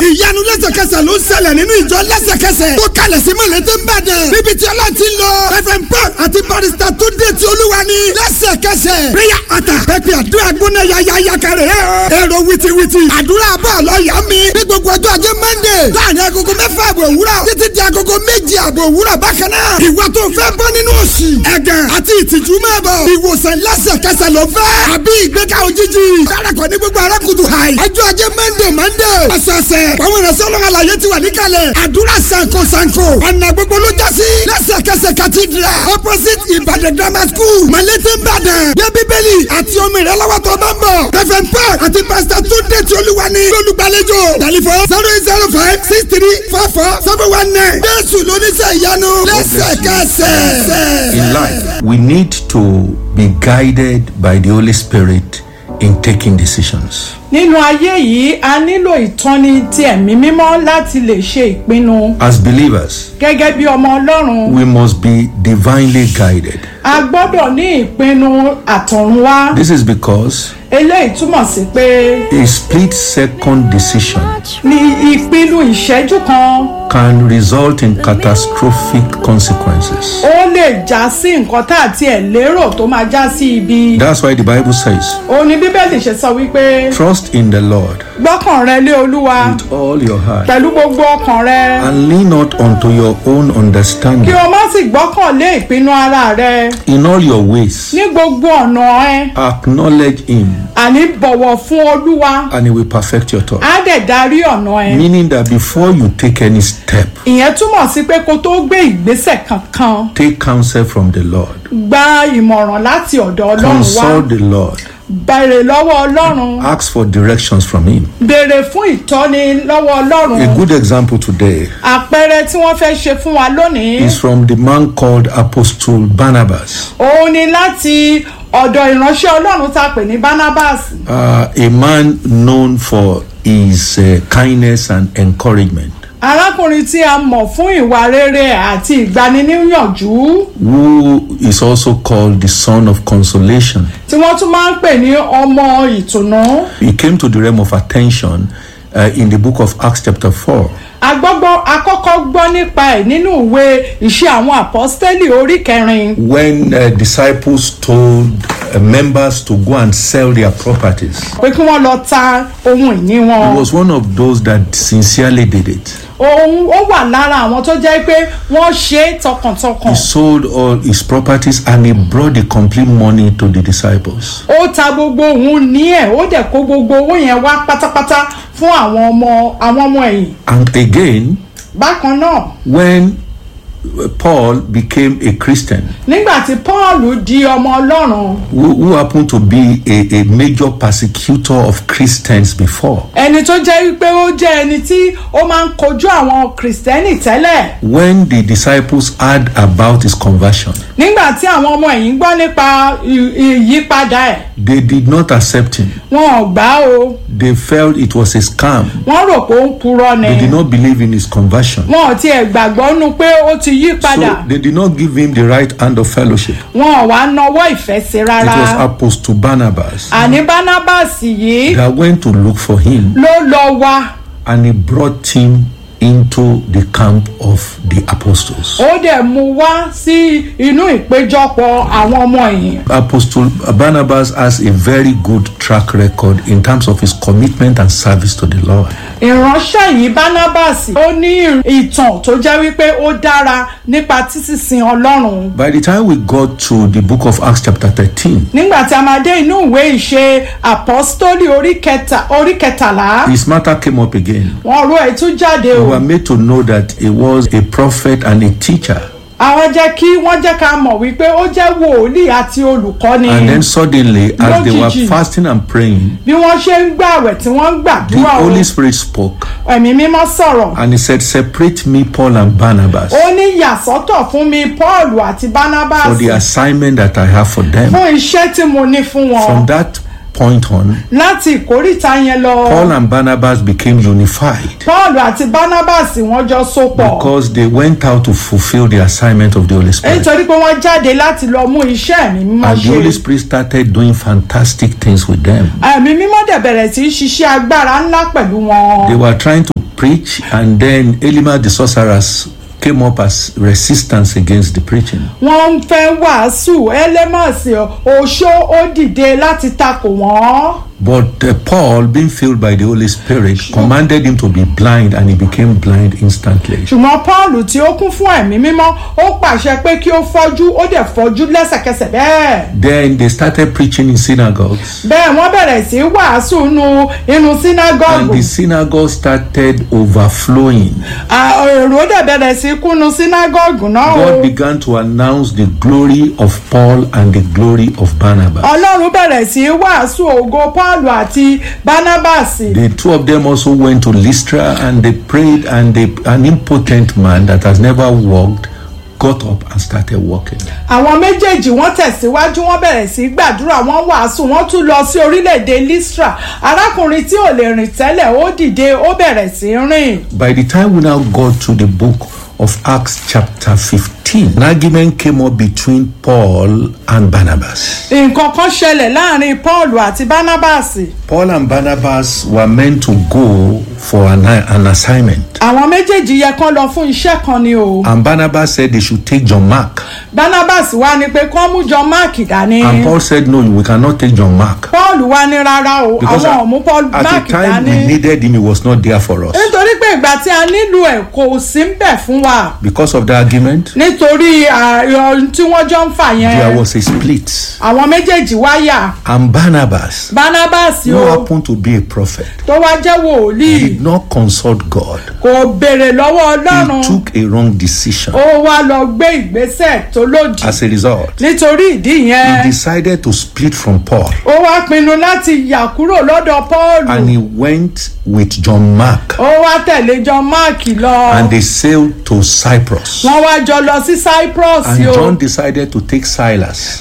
ìyanu lẹ́sẹ̀kẹsẹ̀ ló ń ṣẹlẹ̀ nínú ìjọ lẹ́sẹ̀kẹsẹ̀ tó kalẹ̀ sí Mọ̀lété Ìbàdàn níbi tí Ọlọ́run ti lọ Reverend Paul àti Barrister Túndé tí Olúwa ní lẹ́sẹ̀kẹsẹ̀ prayer altar pẹpẹ àdúrà gbóná yáyáyá kárẹ̀ èrò wìtìwìtì àdúrà bọ́ọ̀lù ọ̀yà mi ní gbogbo ọjọ́ ajé Monday láàrin agogo 6 àbọ̀ òwúrọ̀ títí di agogo 2 àbọ̀ òwúrọ̀ bákan náà ìwà tó fẹ́ bọ́ nínú òṣì ẹ̀gàn àti ìtìjú máa bọ̀ ìwòsàn lẹ́sẹ̀kẹsẹ̀ ló fẹ́ àbí ìgbéga òjijì darapọ̀ ní gbogbo arákùtù hàì ọjọ́ ajé Monday ọ̀sẹ̀ọ̀sẹ̀ àwọn ìrẹsẹ̀ ọlọ́run àlàyé ti wà níkàlẹ̀ àdúrà sanko ọ̀nà gbogbo ló já sí lẹ́sẹ̀kẹsẹ̀ cathedral opposite Ìbàdàn grammar school Mọ̀lété Ìbàdàn yẹ bíbélì àti omi rẹ lọ́wọ́ tó bá ń bọ̀ Reverend Paul àti Pastor Túndé tí Olúwa ní olùgbàlejò tẹlifon 08056344719 Jésù lóníṣẹ́ ìyanu lẹ́sẹ̀kẹsẹ̀. In life, we need to be guided by the Holy Spirit in taking decisions. Nínú ayé yìí a nílò ìtọ́ni ti ẹ̀mí mímọ́ láti lè ṣe ìpinnu. As believers, Gẹ́gẹ́ bí ọmọ Ọlọ́run, we must be divinely guided. a gbọ́dọ̀ ní ìpinnu àtọ̀runwá. This is because Eléyìí túmọ̀ sí pé a split-second decision ní ìpinnu ìṣẹ́jú kan can result in catastrophic consequences. ó lè já sí nǹkan tá àti ẹ̀ lérò tó máa já sí ibi. That's why the Bible says, Ó ní Bíbélì ṣe sọ wípé trust in the Lord gbọ́kàn rẹ lé Olúwa with all your heart pẹ̀lú gbogbo ọkàn rẹ. and lean not unto your own Kí understanding. o má sì gbọ́kàn lé ìpinnu ara rẹ In all your ways, ní gbogbo ọ̀nà ẹ. acknowledge Him, Àní bọ̀wọ̀ fún Olúwa, and He will perfect your thoughts. á dẹ̀ darí ọ̀nà ẹ. Meaning that before you take any step, Ìyẹn túmọ̀ sí pé kó tó gbé ìgbésẹ̀ kankan, take counsel from the Lord. gba ìmọ̀ràn láti ọ̀dọ̀ Ọlọ́run wá. Consult the Lord. Béèrè lọ́wọ́ Ọlọ́run. Ask for directions from Him. Béèrè fún ìtọ́ni lọ́wọ́ Ọlọ́run. A good example today Àpẹẹrẹ tí wọ́n fẹ́ ṣe fún wa lónìí. is from the man called Apostle Barnabas, Òun ni láti ọ̀dọ̀ ìránṣẹ́ Ọlọ́run tá a pè ní Barnabas. a man known for his kindness and encouragement, Arákùnrin tí a mọ̀ fún ìwà rere àti ìgbaniníyànjú, who is also called the son of consolation. tí wọ́n tún máa ń pè ní ọmọ ìtùnú. He came to the realm of attention in the book of Acts chapter 4. Akọ́kọ́ gbọ́ nípa ẹ̀ nínú ìwé Iṣẹ́ àwọn Àpọ́stélì orí 4. When disciples told members to go and sell their properties, Pé kí wọ́n lọ ta ohun ìní he wọn. was one of those that sincerely did it. Ó wà lára àwọn tó jẹ́ pé wọ́n ṣe é tọkàntọkàn. He sold all his properties and he brought the complete money to the disciples. Ó ta gbogbo òun ní ẹ̀, ó dẹ̀ kó gbogbo owó yẹn wá pátápátá fún àwọn ọmọ ẹ̀yìn. And again, Bákan náà, when Paul became a Christian, nígbà tí Paul di ọmọ Ọlọ́run, who happened to be a major persecutor of Christians before, ẹni tó jẹ́ wípé ó jẹ́ ẹni tí ó máa ń kojú àwọn Kìrìsìtẹ́nì tẹ́lẹ̀. when the disciples heard about his conversion, Nígbà tí àwọn ọmọ ẹ̀yìn gbọ́ nípa ìyípadà ẹ̀, they did not accept him. wọn ò gbà o. They felt it was a scam. Wọ́n rò pé ó ń purọ́ ni. They did not believe in his conversion. Wọn ò tiẹ̀ gbàgbọ́ nú pé ó ti yí padà. So they did not give him the right hand of fellowship. Wọn ò wá nawọ́ ìfẹ́ sí It was rárá. Apostle Barnabas Àní Barnabas yìí that went to look for him, ló lọ wá. and he brought him into the camp of the apostles. Ó dẹ̀ mú wá sí inú ìpéjọpọ̀ àwọn ọmọ ẹ̀yìn. Apostle Barnabas has a very good track record in terms of his commitment and service to the Lord. Ìránṣẹ́ yìí Barnabas ó ní ìtàn tó jẹ́ wípé ó dára nípa títìsìn Ọlọ́run. By the time we got to the book of Acts chapter 13, Nígbà tí a máa dé inú ìwé Ìṣe Àpọ́stólì orí kẹtàlá, his matter came up again. wọ́n rú ẹ̀ tún jáde We o. were made to know that he was a prophet and a teacher. Àwọn wọ́n jẹ́ ká mọ̀ wípé ó jẹ́ wòlíì àti olùkọ́ni. And then suddenly, as they were Lójijì. fasting and praying, Bí wọ́n ṣe ń gbààwẹ̀ tí wọ́n ń the gbàdúrà o, Holy Spirit spoke Ẹ̀mí Mímọ́ sọ̀rọ̀. and he said, separate me, Paul and Barnabas, Ó ní yàsọ́tọ̀ fún mi Paul àti Barnabas for the assignment that I have for them. fún iṣẹ́ tí mo ní fún wọn. From that point on, Láti ìkórìtà yẹn lọ, Paul and Barnabas became unified Paul àti Barnabas wọ́n jọ sopọ̀. because they went out to fulfill the assignment of the Holy Spirit. Nítorí pé wọ́n jáde láti lọ mú iṣẹ́ Ẹ̀mí Mímọ́ And the Holy ṣe. Spirit started doing fantastic things with them. Ẹ̀mí Mímọ́ dẹ̀ bẹ̀rẹ̀ sí í ṣiṣẹ́ agbára ńlá pẹ̀lú wọn. They were trying to preach, and then Elymas the sorcerers came up as resistance against the preaching. wọ́n ń fẹ́ wàásù Elymas oṣó ó dìde láti takò wọ́n. But Paul, being filled by the Holy Spirit, commanded him to be blind, and he became blind instantly. ṣùgbọ́n Paul tí ó kún fún ẹ̀mí mímọ́ ó pàṣẹ pé kí ó fọ́jú ó dẹ̀ fọ́jú lẹ́sẹ̀kẹsẹ̀ bẹ́ẹ̀. Then they started preaching in synagogues, bẹ́ẹ̀ wọ́n bẹ̀rẹ̀ sí wàásù inú synagogue. and the synagogue started overflowing. èrò dẹ̀ bẹ̀rẹ̀ sí kúnnu synagogue náà. God began to announce the glory of Paul and the glory of Barnabas. Ọlọ́run bẹ̀rẹ̀ sí wàásù ògo Paul àti Barnabas. The two of them also went to Lystra, and they prayed, and an impotent man that has never walked got up and started walking. àwọn méjèèjì wọ́n tẹ̀síwájú wọ́n bẹ̀rẹ̀ sí gbàdúrà wọ́n wàásù wọ́n tún lọ sí orílẹ̀-èdè Lystra. arákùnrin tí ò lè rìn tẹ́lẹ̀ ó dìde ó bẹ̀rẹ̀ sí rìn. By the time we now got to the book of Acts chapter 15, an argument came up between Paul and Barnabas. nǹkan kan ṣẹlẹ̀ láàrin Paul àti Barnabas. Paul and Barnabas were meant to go for an assignment. àwọn méjèèjì yẹ kán lọ fún iṣẹ́ kan ni o. And Barnabas said they should take John Mark. Barnabas wá ní pé kán mú John Mark dání. And Paul said, no, we cannot take John Mark. Paul wá ní rárá o Because àwọn ò mú Paul at Mark the time we dání. needed him, he was not there for us. nítorí pé ìgbà tí a nílò ẹ̀ kò sí ń bẹ̀ fún wa. Because of the argument, nítorí ohun tí wọ́n jọ ń fà there yẹn. was a split. àwọn méjèèjì wá yà. And Barnabas, Barnabas who o happened to be a prophet, tó wá jẹ́ wòlíì did not consult God. kò béèrè lọ́wọ́ He Ọlọ́run. took a wrong decision. ó wá lọ gbé ìgbésẹ̀ tó lòdì. As a result, nítorí ìdí he yẹn decided to split from Paul, ó wá pinnu láti yà kúrò lọ́dọ̀ Paul. and he went with John Mark, ó wá tẹ̀lé John Mark lọ. and they sailed to Cyprus. wọ́n wá jọ lọ sí Cyprus And o. John decided to take Silas,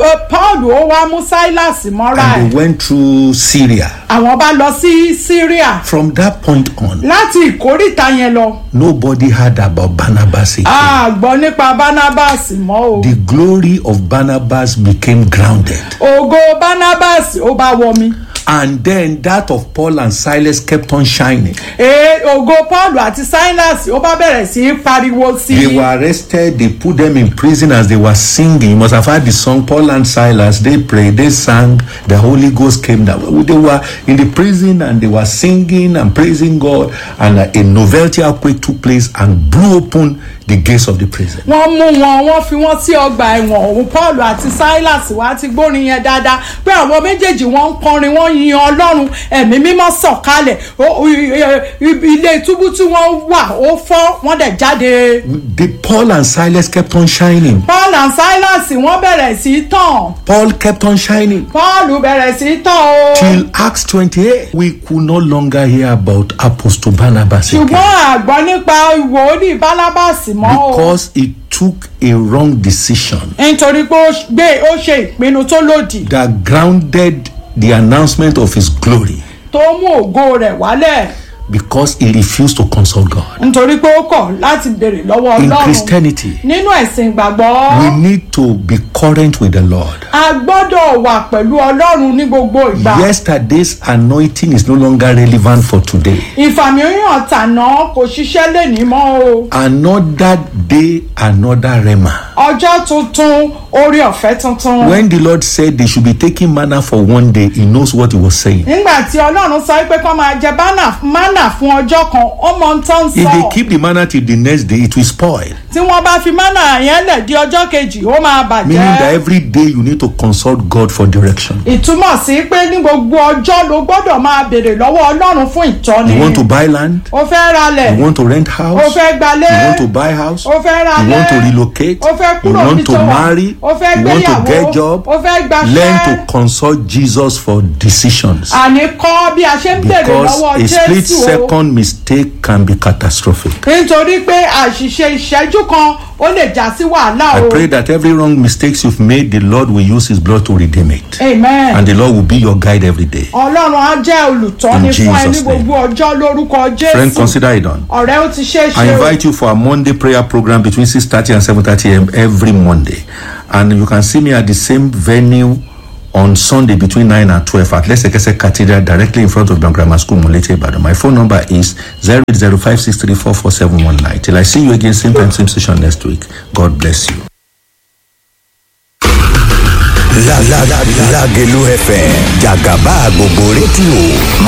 Paul ó wá mú Silas mọ́ra and ẹ̀. they went through Syria. àwọn bá lọ sí Syria. From that point on, láti ìkórìtà yẹn lọ. nobody heard about Barnabas again. a gbọ́ nípa Barnabas mọ́ o. The glory of Barnabas became grounded. ògo Barnabas ó bá wọ mi. And then that of Paul and Silas kept on shining. ògo Paul àti Silas ó bá bẹ̀rẹ̀ sí í pariwo sí They i. were arrested, they put them in prison as they were singing. You must have heard the song, Paul and Silas, they prayed, they sang, the Holy Ghost came down. They were in the prison and they were singing and praising God, and a novelty earthquake took place and blew open the gates of the prison. wọ́n mú wọn wọ́n fi wọ́n sí ọgbà ẹ̀wọ̀n òun Paul àti Silas wá ti gbórin yẹn dáadáa pé àwọn méjèèjì wọ́n ń kọrin wọ́n yin Ọlọ́run ẹ̀mí mímọ́ sọ̀kalẹ̀ ilé túbú tí wọ́n wà ó fọ́ wọ́n dẹ̀ jáde. The Paul and Silas kept on shining. Paul and Silas wọ́n bẹ̀rẹ̀ sí í tàn. Paul kept on shining. Paul bẹ̀rẹ̀ sí í tàn o. Till Acts 28, we could no longer hear about Apostle Barnabas again. ṣùgbọ́n àgbọ̀ nípa wòlíì Barnabas mọ́ o. Because he took a wrong decision nítorí pé ó ṣe ìpinnu tó lòdì that grounded the announcement of his glory, tó mú ògo rẹ̀ wálẹ̀. because he refused to consult God. nítorí pé ó kọ̀ láti béèrè lọ́wọ́ In Ọlọ́run. Christianity, nínú ẹ̀sìn ìgbàgbọ́. we need to be current with the Lord. a gbọ́dọ̀ wà pẹ̀lú Ọlọ́run ní gbogbo ìgbà. Yesterday's anointing is no longer relevant for today. ìfàmìíràn tàná kò ṣiṣẹ́ lẹ́nìí mọ́ o. Another day, another rema. ọjọ́ tuntun orí ọ̀fẹ́ tuntun. When the Lord said they should be taking manna for one day, he knows what he was saying. nígbà tí Ọlọ́run sọ pé kó máa jẹ manna fún ọjọ́ kan ó mọ ohun tó ń If they sọ. keep the manna till the next day, it will spoil. tí wọ́n bá fi manna yẹn lẹ̀ di ọjọ́ kejì ó máa Meaning that bàjẹ́. every day you need to consult God for direction. ìtumọ̀ sí pé ní gbogbo ọjọ́ ló gbọ́dọ̀ máa béèrè lọ́wọ́ Ọlọ́run fún ìtọ́ni. You want to buy land? o fẹ́ ralẹ̀. You want to rent o house? fẹ́ gbalé. You want to buy house? o fẹ́ ralẹ̀. You want to relocate? o fẹ́ You kúrò want to nítorí marry? o fẹ́ You want to gbéyàwó. get job? o fẹ́ gbaṣẹ́. Learn to consult Jesus for decisions. àní kọ́ bí a ṣe ń béèrè Because lọ́wọ́ a split Jésù o. second mistake can be catastrophic. nítorí pé àṣìṣe ìṣẹ́jú kan ó lè já sí wàhálà I o. pray that every wrong mistakes you've made, the Lord will use his blood to redeem it. amen. And the Lord will be your guide every day. Ọlọ́run á jẹ́ olùtọ́ni In fún ẹ ní Jesus' name. gbogbo ọjọ́ lórúkọ Friend, Jésù. consider it done. ọ̀rẹ́ ó ti ṣe é I ṣe o. invite you for a Monday prayer program between 6:30 and 7:30 a.m. every Monday. And you can see me at the same venue on Sunday between 9 and 12 at Lesekese Cathedral, directly in front of Brown Grammar School, Molete, Ibadan. My phone number is 08056344719. Till I see you again, same time, same session next week. God bless you. Lágelú FM, Jàgàbá gbogbo rédíò.